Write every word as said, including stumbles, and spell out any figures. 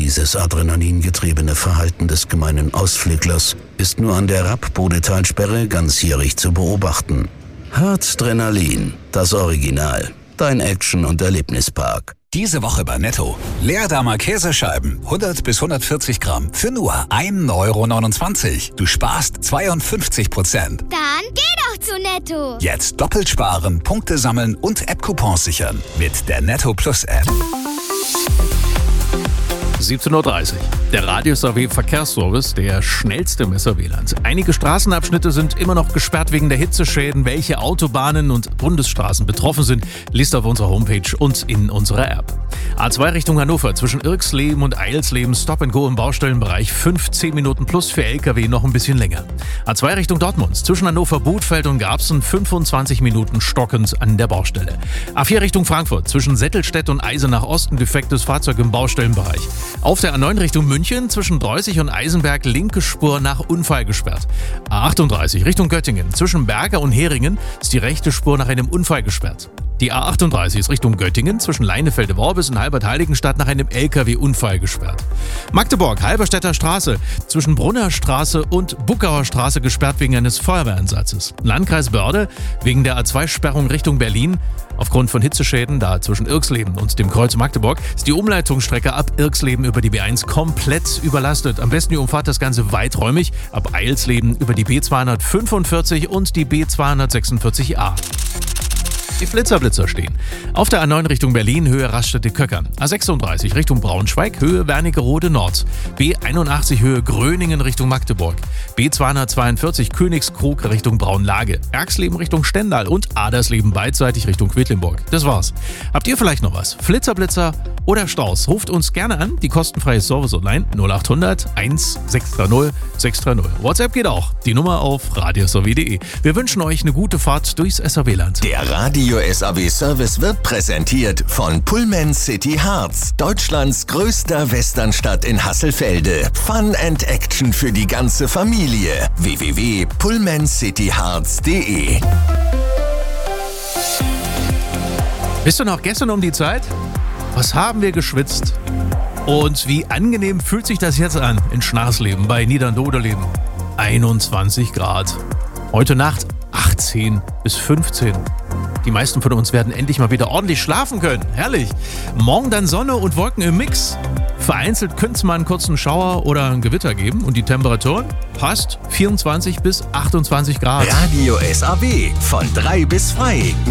Dieses adrenalingetriebene Verhalten des gemeinen Ausflüglers ist nur an der Rapp-Bodetalsperre ganzjährig zu beobachten. Harzdrenalin, das Original. Dein Action- und Erlebnispark. Diese Woche bei Netto. Leerdammer Käsescheiben, hundert bis hundertvierzig Gramm, für nur ein Euro neunundzwanzig. Du sparst zweiundfünfzig Prozent. Dann geh doch zu Netto. Jetzt doppelt sparen, Punkte sammeln und App-Coupons sichern. Mit der Netto Plus App. siebzehn Uhr dreißig. Der Radius A W Verkehrsservice, der schnellste im S A W-Land. Einige Straßenabschnitte sind immer noch gesperrt wegen der Hitzeschäden. Welche Autobahnen und Bundesstraßen betroffen sind, liest auf unserer Homepage und in unserer App. A zwei Richtung Hannover zwischen Irksleben und Eilsleben, Stop and Go im Baustellenbereich, fünfzehn Minuten plus für L K W noch ein bisschen länger. A zwei Richtung Dortmund zwischen Hannover, Bothfeld und Garbsen, fünfundzwanzig Minuten stockend an der Baustelle. A vier Richtung Frankfurt zwischen Settelstedt und Eisenach Osten, defektes Fahrzeug im Baustellenbereich. Auf der A neun Richtung München zwischen Dreußig und Eisenberg, linke Spur nach Unfall gesperrt. A achtunddreißig Richtung Göttingen zwischen Berger und Heringen ist die rechte Spur nach einem Unfall gesperrt. Die A achtunddreißig ist Richtung Göttingen zwischen Leinefelde-Worbis und Halbert-Heiligenstadt nach einem L K W-Unfall gesperrt. Magdeburg, Halberstädter Straße zwischen Brunner Straße und Buckauer Straße gesperrt wegen eines Feuerwehreinsatzes. Landkreis Börde wegen der A zwei Sperrung Richtung Berlin. Aufgrund von Hitzeschäden da zwischen Irksleben und dem Kreuz Magdeburg ist die Umleitungsstrecke ab Irksleben über die B eins komplett überlastet. Am besten ihr umfahrt das Ganze weiträumig ab Eilsleben über die B zweihundertfünfundvierzig und die B zweihundertsechsundvierzig A. Die Flitzerblitzer stehen. Auf der A neun Richtung Berlin, Höhe Raststätte-Köcker. A sechsunddreißig Richtung Braunschweig, Höhe Wernigerode Nord. B einundachtzig Höhe Gröningen Richtung Magdeburg. B zweihundertzweiundvierzig Königskrug Richtung Braunlage. Erxleben Richtung Stendal und Adersleben beidseitig Richtung Quedlinburg. Das war's. Habt ihr vielleicht noch was? Flitzer, oder Staus? Ruft uns gerne an. Die kostenfreie Service online null achthundert eins sechs drei null sechs drei null. WhatsApp geht auch. Die Nummer auf radius a w punkt d e. Wir wünschen euch eine gute Fahrt durchs S A W-Land. Der Radio S A W Service wird präsentiert von Pullman City Harz, Deutschlands größter Westernstadt in Hasselfelde. Fun and Action für die ganze Familie. w w w punkt pullman city harz punkt d e. Bist du noch gestern um die Zeit? Was haben wir geschwitzt? Und wie angenehm fühlt sich das jetzt an in Schnarsleben bei Niederndodeleben? einundzwanzig Grad. Heute Nacht achtzehn bis fünfzehn. Die meisten von uns werden endlich mal wieder ordentlich schlafen können. Herrlich. Morgen dann Sonne und Wolken im Mix. Vereinzelt könnte es mal einen kurzen Schauer oder ein Gewitter geben. Und die Temperaturen passt vierundzwanzig bis achtundzwanzig Grad. Radio S A W von drei bis frei.